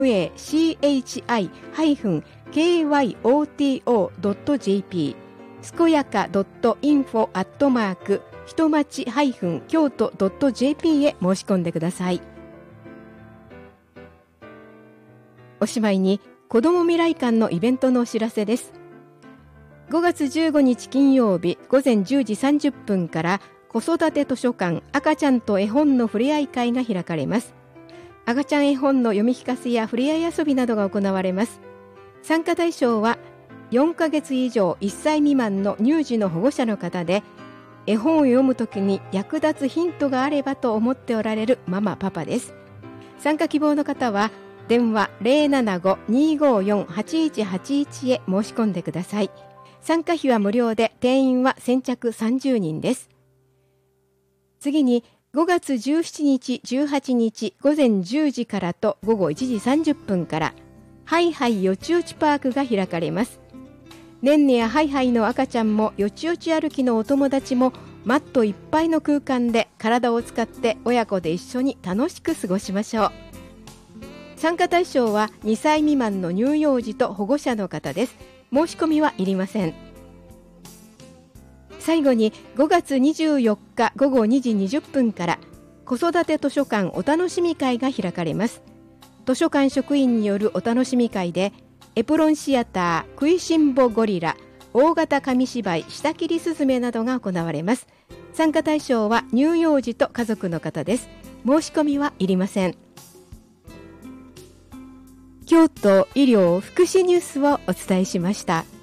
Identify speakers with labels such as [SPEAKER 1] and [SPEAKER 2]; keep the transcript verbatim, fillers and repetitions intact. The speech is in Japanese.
[SPEAKER 1] エーシーエイチアイ ケーワイオーティーオー ドット ジェーピー すこやか .info アットマークひとまち京都 ドット ジェーピー へ申し込んでください。おしまいに子ども未来館のイベントのお知らせです。ごがつじゅうごにち金曜日ごぜんじゅうじさんじゅっぷんから子育て図書館赤ちゃんと絵本のふれあい会が開かれます。赤ちゃん絵本の読み聞かせやふれあい遊びなどが行われます。参加対象はよんかげつ以上いっさい未満の乳児の保護者の方で、絵本を読むときに役立つヒントがあればと思っておられるママパパです。参加希望の方は電話 ゼロななご にーごーよん はちいちはちいち へ申し込んでください。参加費は無料で定員は先着さんじゅうにんです。次にごがつじゅうしちにちじゅうはちにちごぜんじゅうじからとごごいちじさんじゅっぷんからハイハイよちよちパークが開かれます。ねんねやハイハイの赤ちゃんもよちよち歩きのお友達もマットいっぱいの空間で体を使って親子で一緒に楽しく過ごしましょう。参加対象はにさい未満の乳幼児と保護者の方です。申し込みはいりません。最後にごがつにじゅうよっかごごにじにじゅっぷんから子育て図書館お楽しみ会が開かれます。図書館職員によるお楽しみ会でエプロンシアター、食いしん坊ゴリラ、大型紙芝居、下切りすずめなどが行われます。参加対象は乳幼児と家族の方です。申し込みはいりません。京都医療福祉ニュースをお伝えしました。